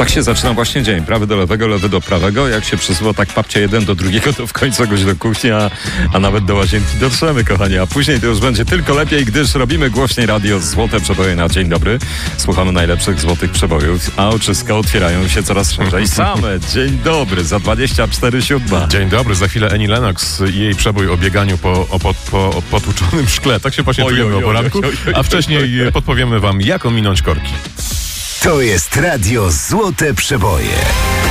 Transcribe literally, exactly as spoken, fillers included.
Tak się zaczyna właśnie dzień. Prawy do lewego, lewy do prawego. Jak się przesuwa tak papcia jeden do drugiego, to w końcu goś do kuchni, a, a nawet do łazienki dotrzemy, kochani. A później to już będzie tylko lepiej, gdyż robimy głośniej radio Złote Przeboje na dzień dobry. Słuchamy najlepszych złotych przebojów, a oczyska otwierają się coraz szerzej same. Dzień dobry, za dwadzieścia cztery siódma. Dzień dobry, za chwilę Annie Lennox i jej przebój o bieganiu po, o, po, po potłuczonym szkle. Tak się właśnie czujemy o poranku, a wcześniej podpowiemy wam, jak ominąć korki. To jest radio Złote Przeboje.